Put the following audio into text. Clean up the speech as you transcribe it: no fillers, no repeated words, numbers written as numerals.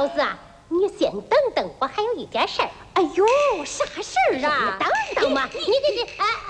小子啊，你先等等，我还有一件事儿。 哎呦，啥事儿啊？ 等等嘛，你这，哎。